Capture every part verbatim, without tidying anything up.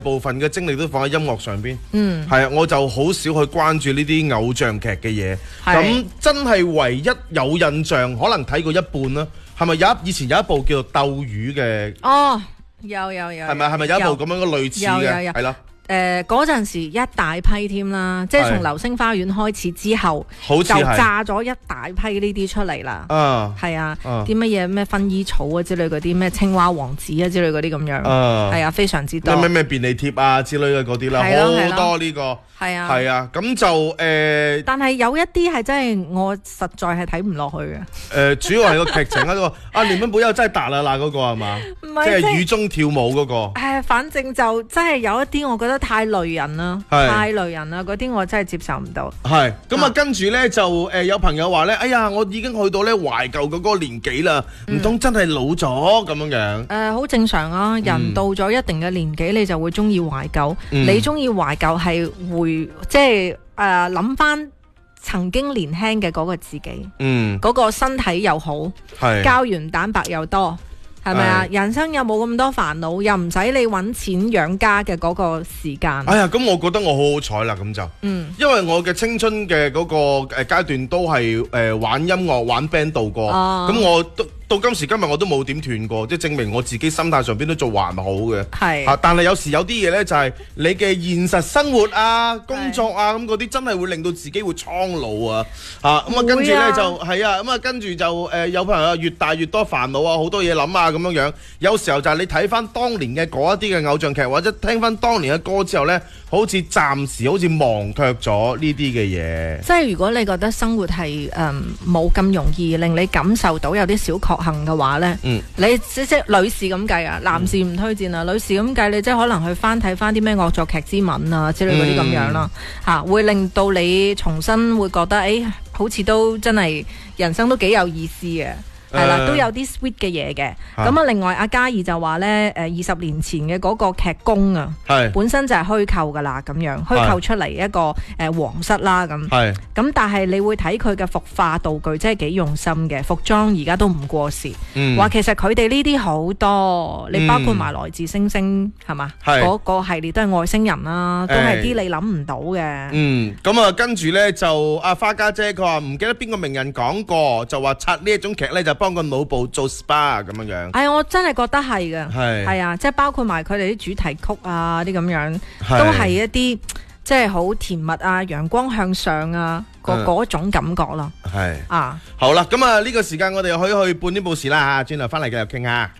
部分嘅精力都放喺音樂上邊。 嗯， 係啊，我就好少去關注呢啲偶像劇嘅嘢。咁真係唯一有印象，可能睇過一半啦。係咪有一以前有一部叫做《鬥魚》嘅？ 哦，有有有。 係咪係咪有一部咁樣嘅類似嘅？係啦。 誒嗰陣時一大批添啦，即係從流星花園開始之後，就炸咗一大批呢啲出嚟啦。啊，係啊，啲乜嘢咩薰衣草啊之類嗰啲，咩青蛙王子啊之類嗰啲咁樣，係啊，非常之多。 咩咩便利貼啊之類嘅嗰啲啦，好多呢個。係啊，係啊，咁就誒。呃、 但係有一啲係真係我實在係睇唔落去嘅。誒、 呃，主要係個劇情嗰個啊，連本保佑真係達啦啦嗰個係嘛？唔係，即係雨中跳舞嗰、那個。誒、 呃，反正就真係有一啲我覺得太累人啦，太累人啦，嗰啲我真係接受唔到。係，咁啊跟住咧就誒、呃、有朋友話咧，哎呀，我已經去到咧懷舊嘅嗰個年紀啦，唔通、嗯、真係老咗咁樣樣？誒、呃，好正常啊，人到咗一定嘅年紀，你就會中意懷舊。嗯、你中意懷舊係會。即係誒諗翻曾經年輕嘅嗰個自己，嗯，嗰個身體又好，係膠原蛋白又多，係咪啊？人生又冇咁多煩惱，又唔使你搵錢養家嘅嗰個時間。哎呀，咁我覺得我好好彩啦，咁就，嗯，因為我嘅青春嘅嗰個誒階段都係誒玩音樂玩 band 度過，咁、哦、我都。到今時今日我都冇點斷過，即係證明我自己心態上邊都做還好嘅。係啊，但係有時有啲嘢呢，就係、是、你嘅現實生活啊、工作啊咁嗰啲，真係會令到自己會蒼老啊。啊咁啊，跟住呢，就係啊，咁啊跟住就誒、呃、有朋友越大越多煩惱啊，好多嘢諗啊咁樣樣。有時候就係你睇翻當年嘅嗰一啲嘅偶像劇，或者聽翻當年嘅歌之後呢，好似暫時好似忘卻咗呢啲嘅嘢。即係如果你覺得生活係誒冇咁容易令你感受到有啲小確幸嘅話呢，嗯、你即即女士咁計啊，男士唔推薦啊，嗯、女士咁計你即係可能去翻睇翻啲咩惡作劇之吻啊之類嗰啲咁樣啦，吓、嗯、會令到你重新會覺得誒、欸，好似都真係人生都幾有意思嘅。係啦，都有啲 sweet 嘅嘢嘅。咁啊，另外阿嘉怡就話咧，誒二十年前嘅嗰個劇工啊，本身就係虛構噶啦，咁樣虛構出嚟一個誒皇室啦，咁。係。咁但係你會睇佢嘅服化道具，真係幾用心嘅。服裝而家都唔過時。嗯。話其實佢哋呢啲好多，你包括埋來自星星係嘛？係。嗰個系列都係外星人啦，都係啲你諗唔到嘅。嗯。咁啊，跟住咧就阿花家姐佢話唔記得邊個名人講過，就話拆呢一種劇咧就。幫個腦部做 S P A 咁樣樣，哎，我真係覺得係嘅，係係啊，即係包括埋佢哋啲主題曲啊，啲咁樣，都係一啲即係好甜蜜啊，陽光向上啊，個嗰種感覺咯，係啊，好啦，咁啊呢個時間我哋可以去半點報時啦吓，轉頭翻嚟繼續傾下。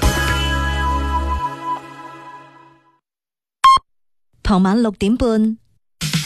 傍晚六點半，